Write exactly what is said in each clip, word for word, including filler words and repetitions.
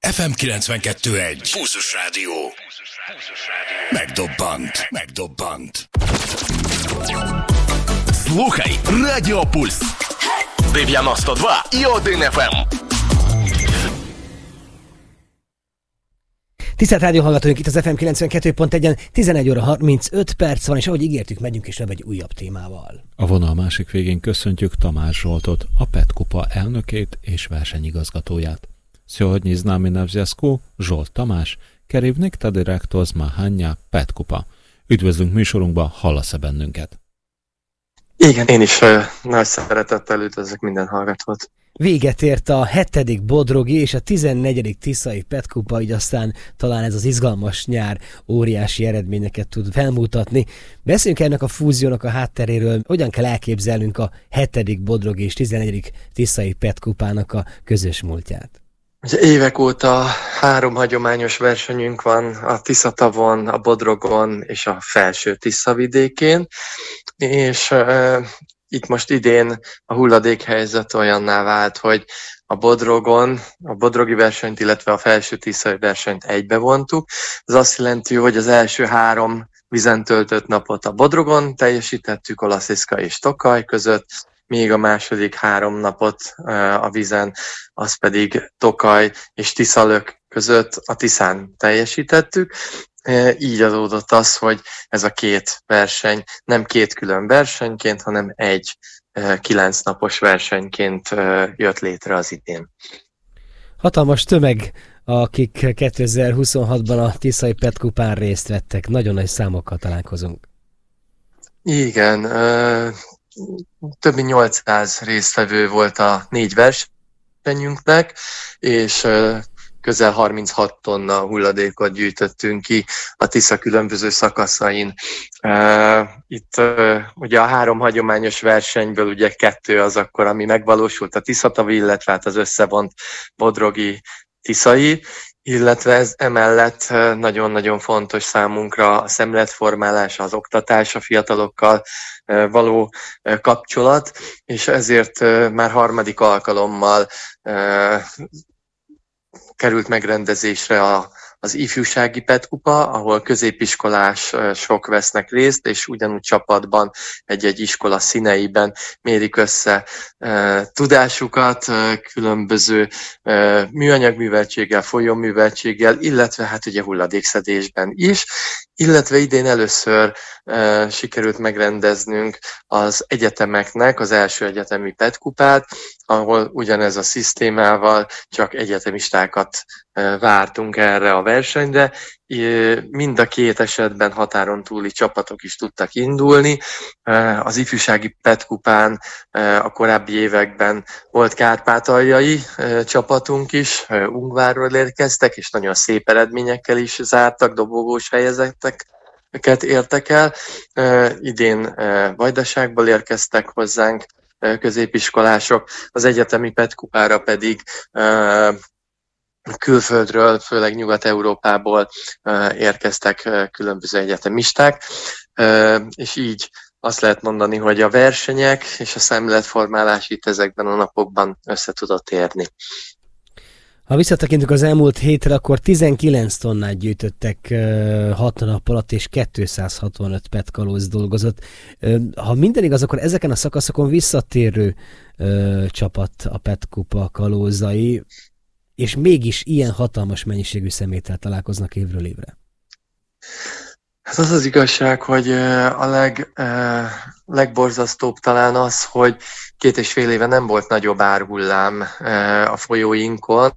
ef em kilencvenkettő egy. Pulzus Rádió. Megdobbant. Megdobbant. Слухай Радіо Пульс. дев'яносто два і один еф ем. Tisztelt rádióhallgatóink, itt az ef em kilencvenkettő pont egyen tizenegy óra harmincöt perc van, és ahogy ígértük, megyünk is egy újabb témával. A vonal másik végén köszöntjük Tamás Zsoltot, a Petkupa elnökét és versenyigazgatóját. Сьогодні з нами на зв'язку Zsolt Tamás, kerívnik ta direktor zmahanja Petkupa. Üdvözlünk műsorunkba, hallasz-e bennünket? Igen, én is uh, nagy szeretettel üdvözlök minden hallgatót. Véget ért a hetedik bodrogi és a tizennegyedik tiszai Petkupa, így aztán talán ez az izgalmas nyár óriási eredményeket tud felmutatni. Beszéljünk ennek a fúziónak a hátteréről, hogyan kell elképzelnünk a hetedik bodrogi és tizennegyedik tiszai Petkupának a közös múltját. Ugye évek óta három hagyományos versenyünk van, a Tiszatavon, a Bodrogon és a felső Tiszavidékén, és uh, itt most idén a hulladékhelyzet olyanná vált, hogy a Bodrogon, a bodrogi versenyt, illetve a felső tiszai versenyt egybevontuk. Ez azt jelenti, hogy az első három vízen töltött napot a Bodrogon teljesítettük, Olasziszka és Tokaj között, még a második három napot a vízen, az pedig Tokaj és Tiszalök között a Tiszán teljesítettük. Így adódott az, hogy ez a két verseny nem két külön versenyként, hanem egy kilenc napos versenyként jött létre az idén. Hatalmas tömeg, akik kétezer-huszonhatban a Tiszai Petkupán részt vettek. Nagyon nagy számokkal találkozunk. Igen, több mint nyolcszáz résztvevő volt a négy versenyünknek, és közel harminchat tonna hulladékot gyűjtöttünk ki a Tisza különböző szakaszain. Itt ugye a három hagyományos versenyből ugye kettő az akkor, ami megvalósult, a Tiszatavi, illetve hát az összevont bodrogi tiszai, illetve ez emellett nagyon-nagyon fontos számunkra a szemléletformálás, az oktatás, a fiatalokkal való kapcsolat, és ezért már harmadik alkalommal került megrendezésre a, az ifjúsági Petkupa, ahol középiskolások vesznek részt, és ugyanúgy csapatban egy-egy iskola színeiben mérik össze e, tudásukat, e, különböző e, műanyagműveltséggel, folyóműveltséggel, illetve hát ugye hulladékszedésben is, illetve idén először e, sikerült megrendeznünk az egyetemeknek az első egyetemi Petkupát, ahol ugyanez a szisztémával csak egyetemistákat e, vártunk erre a versenyre. E, mind a két esetben határon túli csapatok is tudtak indulni. E, az ifjúsági Petkupán e, a korábbi években volt kárpátaljai e, csapatunk is, e, Ungvárról érkeztek, és nagyon szép eredményekkel is zártak, dobogós helyezetteket értek el. E, idén e, Vajdaságból érkeztek hozzánk e, középiskolások, az egyetemi Petkupára pedig e, külföldről, főleg Nyugat-Európából e, érkeztek e, különböző egyetemisták, e, és így azt lehet mondani, hogy a versenyek és a szemléletformálás itt ezekben a napokban össze tudott érni. Ha visszatekintünk az elmúlt hétre, akkor tizenkilenc tonnát gyűjtöttek hat nap alatt, és kétszázhatvanöt petkalóz dolgozott. Ha minden igaz, akkor ezeken a szakaszokon visszatérő ö, csapat a Petkupa kalózai, és mégis ilyen hatalmas mennyiségű szeméttel találkoznak évről évre. Hát az az igazság, hogy a leg, legborzasztóbb talán az, hogy két és fél éve nem volt nagyobb árhullám a folyóinkon.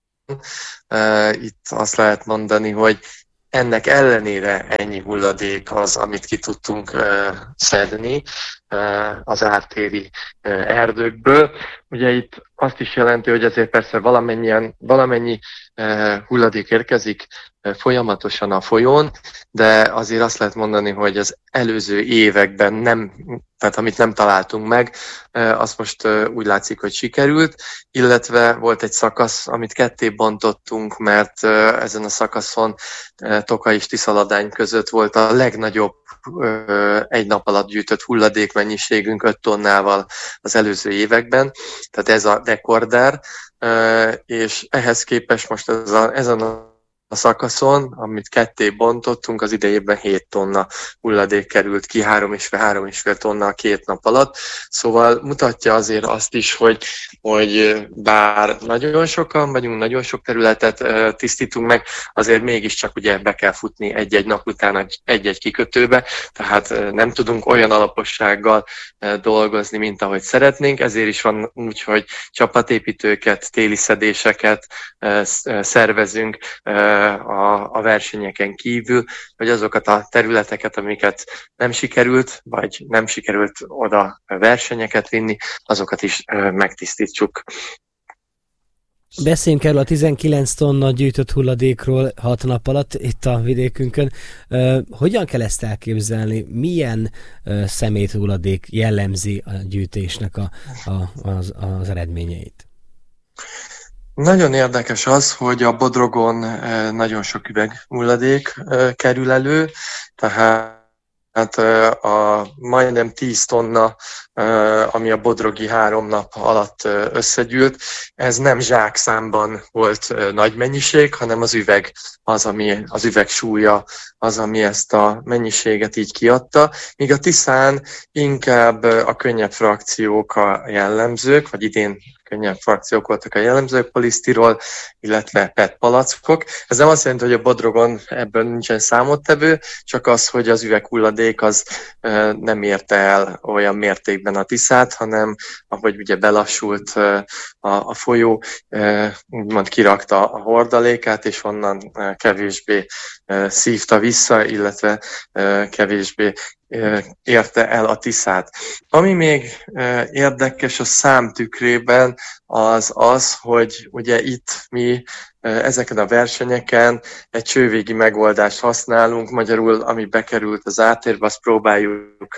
Itt azt lehet mondani, hogy ennek ellenére ennyi hulladék az, amit ki tudtunk szedni az ártéri erdőkből. Ugye itt azt is jelenti, hogy ezért persze valamennyien, valamennyi hulladék érkezik folyamatosan a folyón, de azért azt lehet mondani, hogy az előző években nem, tehát amit nem találtunk meg, azt most úgy látszik, hogy sikerült, illetve volt egy szakasz, amit ketté bontottunk, mert ezen a szakaszon Tokaj és Tiszaladány között volt a legnagyobb egy nap alatt gyűjtött hulladéknak mennyiségünk öt tonnával az előző években, tehát ez a rekorder, és ehhez képest most ez a, ezen a A szakaszon, amit ketté bontottunk, az idejében hét tonna hulladék került ki, három és fél, három és fél tonna a két nap alatt. Szóval mutatja azért azt is, hogy, hogy bár nagyon sokan vagyunk, nagyon sok területet tisztítunk meg, azért mégiscsak ugye be kell futni egy-egy nap után egy-egy kikötőbe, tehát nem tudunk olyan alapossággal dolgozni, mint ahogy szeretnénk, ezért is van úgy, hogy csapatépítőket, téli szedéseket szervezünk, A, a versenyeken kívül, hogy azokat a területeket, amiket nem sikerült, vagy nem sikerült oda versenyeket vinni, azokat is megtisztítsuk. Beszéljünk erről a tizenkilenc tonna gyűjtött hulladékról hat nap alatt itt a vidékünkön. Hogyan kell ezt elképzelni? Milyen szemét hulladék jellemzi a gyűjtésnek a, a, az, az eredményeit? Nagyon érdekes az, hogy a Bodrogon nagyon sok üveghulladék kerül elő, tehát a majdnem tíz tonna, ami a bodrogi három nap alatt összegyűlt, ez nem zsákszámban volt nagy mennyiség, hanem az üveg az, ami az üveg súlya, az, ami ezt a mennyiséget így kiadta, míg a Tiszán inkább a könnyebb frakciók a jellemzők, vagy idén könnyebb frakciók voltak a jellemzők, polisztirol, illetve pé e té palackok. Ez nem azt jelenti, hogy a Bodrogon ebből nincsen számottevő, csak az, hogy az üveghulladék az nem érte el olyan mértékben a Tiszát, hanem ahogy ugye belassult a, a folyó, úgymond kirakta a hordalékát, és onnan kevésbé szívta vissza, illetve kevésbé érte el a Tiszát. Ami még érdekes a szám tükrében, az az, hogy ugye itt mi ezeken a versenyeken egy csővégi megoldást használunk, magyarul ami bekerült az átérbe, azt próbáljuk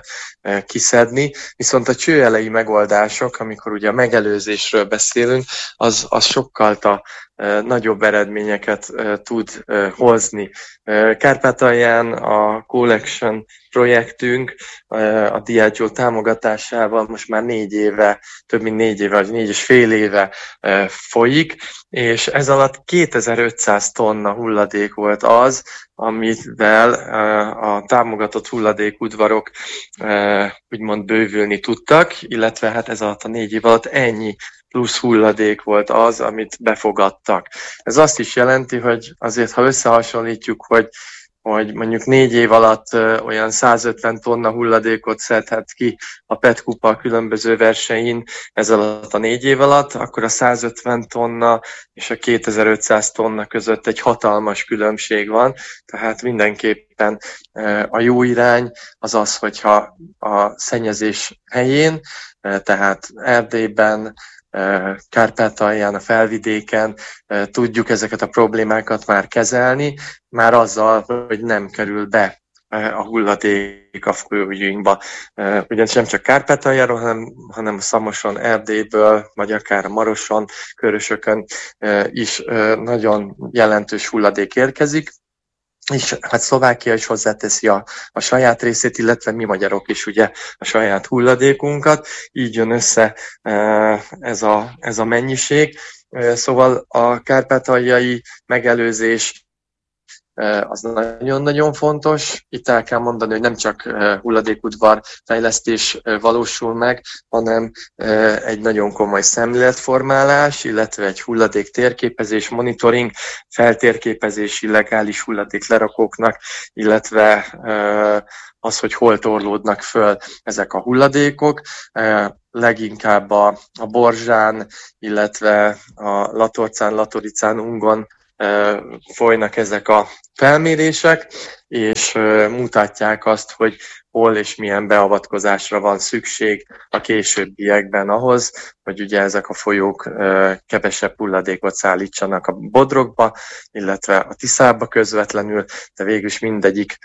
kiszedni, viszont a csőelei megoldások, amikor ugye a megelőzésről beszélünk, az, az sokkal a nagyobb eredményeket tud hozni. Kárpátalján a Collection projektünk a Diageo támogatásával most már négy éve, több mint négy éve, vagy négy és fél éve folyik, és ez alatt kétezer-ötszáz tonna hulladék volt az, amivel a támogatott hulladékudvarok úgymond bővülni tudtak, illetve hát ez alatt a négy év alatt ennyi plusz hulladék volt az, amit befogadtak. Ez azt is jelenti, hogy azért, ha összehasonlítjuk, hogy hogy mondjuk négy év alatt olyan százötven tonna hulladékot szedhet ki a pé e té kupa a különböző versenyin ez alatt a négy év alatt, akkor a százötven tonna és a kétezer-ötszáz tonna között egy hatalmas különbség van, tehát mindenképpen a jó irány az az, hogyha a szennyezés helyén, tehát Erdélyben, Kárpátalján, a felvidéken tudjuk ezeket a problémákat már kezelni, már azzal, hogy nem kerül be a hulladék a folyóinkba. Ugyanis nem csak Kárpátaljáról, hanem, hanem a Szamoson, Erdélyből, vagy akár a Maroson, Körösökön is nagyon jelentős hulladék érkezik. És hát Szlovákia is hozzáteszi a, a saját részét, illetve mi magyarok is ugye a saját hulladékunkat, így jön össze ez a, ez a mennyiség. Szóval a kárpátaljai megelőzés az nagyon-nagyon fontos. Itt el kell mondani, hogy nem csak hulladékudvar fejlesztés valósul meg, hanem egy nagyon komoly szemléletformálás, illetve egy hulladék térképezés, monitoring, feltérképezés illegális hulladék lerakóknak, illetve az, hogy hol torlódnak föl ezek a hulladékok. Leginkább a, a Borzsán, illetve a Latorcán, Latoricán, Ungon folynak ezek a felmérések, és mutatják azt, hogy hol és milyen beavatkozásra van szükség a későbbiekben ahhoz, hogy ugye ezek a folyók kevesebb hulladékot szállítsanak a Bodrogba, illetve a Tiszába közvetlenül, de végül is mindegyik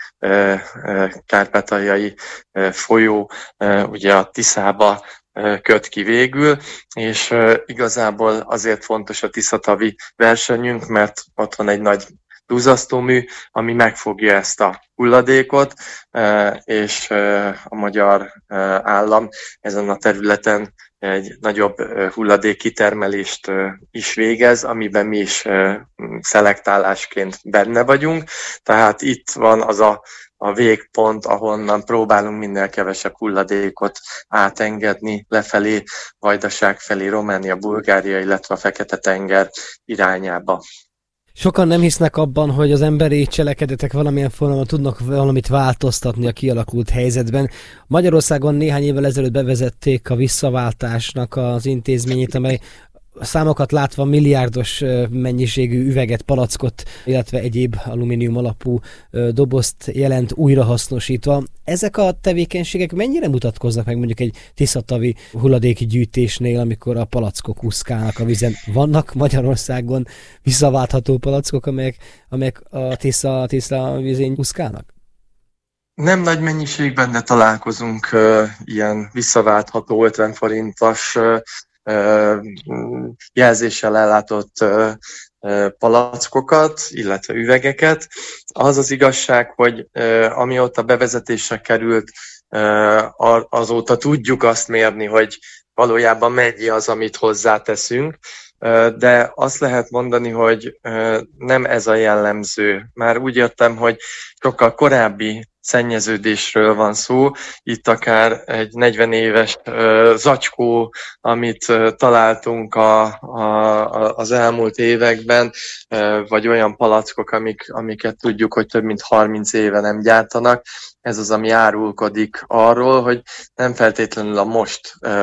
kárpátaljai folyó ugye a Tiszába köt ki végül, és igazából azért fontos a Tiszatavi versenyünk, mert ott van egy nagy duzzasztómű, ami megfogja ezt a hulladékot, és a magyar állam ezen a területen egy nagyobb hulladékkitermelést is végez, amiben mi is szelektálásként benne vagyunk. Tehát itt van az a, a végpont, ahonnan próbálunk minél kevesebb hulladékot átengedni lefelé, Vajdaság felé, Románia, Bulgária, illetve a Fekete-tenger irányába. Sokan nem hisznek abban, hogy az emberi cselekedetek valamilyen formában tudnak valamit változtatni a kialakult helyzetben. Magyarországon néhány évvel ezelőtt bevezették a visszaváltásnak az intézményét, amely számokat látva milliárdos mennyiségű üveget, palackot, illetve egyéb alumínium alapú dobozt jelent újrahasznosítva. Ezek a tevékenységek mennyire mutatkoznak meg mondjuk egy tiszatavi hulladéki gyűjtésnél, amikor a palackok úszkálnak a vízen? Vannak Magyarországon visszaváltható palackok, amelyek, amelyek a Tisza, Tisza vízén úszkálnak? Nem nagy mennyiségben, de találkozunk uh, ilyen visszaváltható ötven forintos uh, jelzéssel ellátott palackokat, illetve üvegeket. Az az igazság, hogy amióta bevezetésre került, azóta tudjuk azt mérni, hogy valójában mennyi az, amit hozzáteszünk, de azt lehet mondani, hogy nem ez a jellemző. Már úgy értem, hogy sokkal korábbi szennyeződésről van szó. Itt akár egy negyven éves uh, zacskó, amit uh, találtunk a, a, az elmúlt években, uh, vagy olyan palackok, amik, amiket tudjuk, hogy több mint harminc éve nem gyártanak. Ez az, ami árulkodik arról, hogy nem feltétlenül a most uh,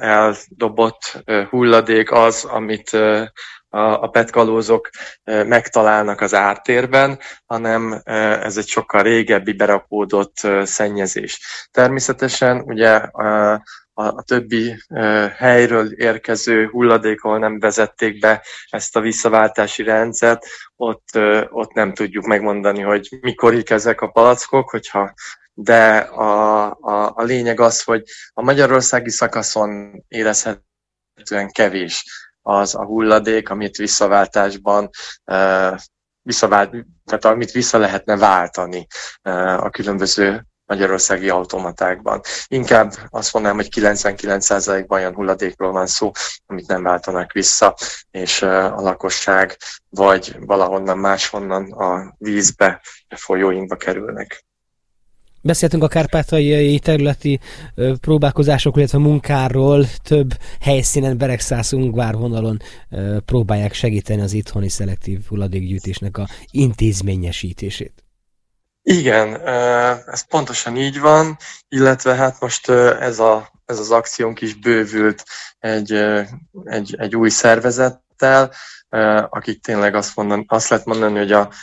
eldobott uh, hulladék az, amit uh, a petkalózok megtalálnak az ártérben, hanem ez egy sokkal régebbi berakódott szennyezés. Természetesen ugye a, a többi helyről érkező hulladékon nem vezették be ezt a visszaváltási rendszert, ott, ott nem tudjuk megmondani, hogy mikorik ezek a palackok, hogyha de a, a, a lényeg az, hogy a magyarországi szakaszon érezhetően kevés az a hulladék, amit visszaváltásban, uh, visszavált, tehát amit vissza lehetne váltani uh, a különböző magyarországi automatákban. Inkább azt mondanám, hogy kilencvenkilenc százalékban olyan hulladékról van szó, amit nem váltanak vissza, és uh, a lakosság vagy valahonnan máshonnan a vízbe, a folyóinkba kerülnek. Beszéltünk a kárpátaljai területi ö, próbálkozásokról, illetve munkáról, több helyszínen, Beregszász-Ungvár vonalon ö, próbálják segíteni az itthoni szelektív hulladékgyűjtésnek a intézményesítését. Igen, ez pontosan így van, illetve hát most ez, a, ez az akciónk is bővült egy, egy, egy új szervezettel, akik tényleg azt, mondani, azt lehet mondani, hogy a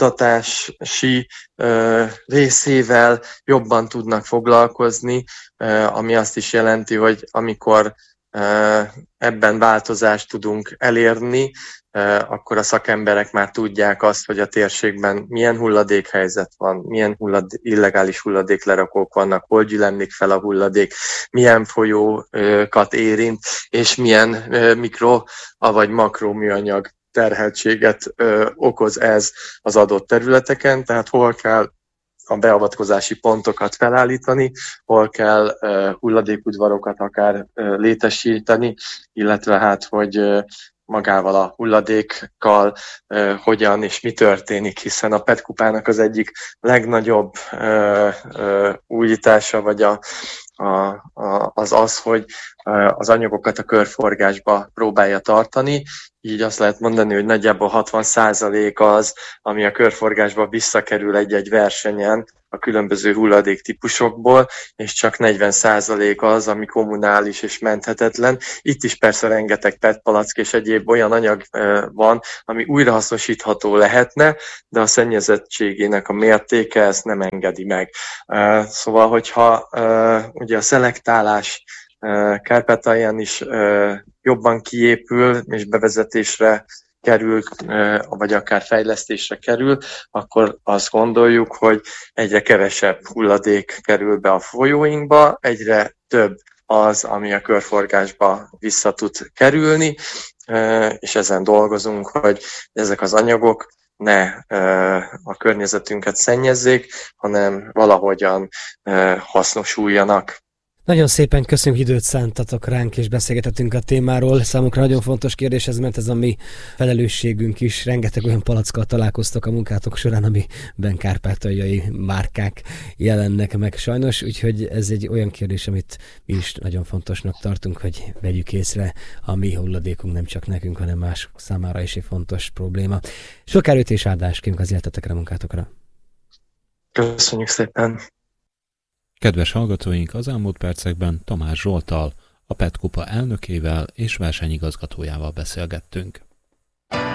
kutatási részével jobban tudnak foglalkozni, ami azt is jelenti, hogy amikor ebben változást tudunk elérni, akkor a szakemberek már tudják azt, hogy a térségben milyen hulladékhelyzet van, milyen hullad, illegális hulladéklerakók vannak, hol gyülemlik fel a hulladék, milyen folyókat érint, és milyen mikro, vagy makroműanyag terheltséget okoz ez az adott területeken, tehát hol kell a beavatkozási pontokat felállítani, hol kell uh, hulladékudvarokat akár uh, létesíteni, illetve hát, hogy uh, magával a hulladékkal uh, hogyan és mi történik, hiszen a petkupának az egyik legnagyobb uh, uh, újítása, vagy a, a, a, az az, hogy uh, az anyagokat a körforgásba próbálja tartani, így azt lehet mondani, hogy nagyjából hatvan százalék az, ami a körforgásba visszakerül egy-egy versenyen a különböző hulladéktípusokból, és csak negyven százalék az, ami kommunális és menthetetlen. Itt is persze rengeteg pé e té palack és egyéb olyan anyag van, ami újrahasznosítható lehetne, de a szennyezettségének a mértéke ezt nem engedi meg. Szóval, hogyha ugye a szelektálás Kárpátalján is jobban kiépül, és bevezetésre kerül, vagy akár fejlesztésre kerül, akkor azt gondoljuk, hogy egyre kevesebb hulladék kerül be a folyóinkba, egyre több az, ami a körforgásba vissza tud kerülni, és ezen dolgozunk, hogy ezek az anyagok ne a környezetünket szennyezzék, hanem valahogyan hasznosuljanak. Nagyon szépen köszönjük, időt szántatok ránk, és beszélgetettünk a témáról. Számunkra nagyon fontos kérdés ez, mert ez a mi felelősségünk is. Rengeteg olyan palackkal találkoztok a munkátok során, amiben kárpátaljai márkák jelennek meg sajnos, úgyhogy ez egy olyan kérdés, amit mi is nagyon fontosnak tartunk, hogy vegyük észre. A mi hulladékunk nem csak nekünk, hanem mások számára is egy fontos probléma. Sok erőt és áldást kívánunk az életetekre, munkátokra. Köszönjük szépen! Kedves hallgatóink, az elmúlt percekben Tamás Zsolttal, a pé é té Kupa elnökével és versenyigazgatójával beszélgettünk.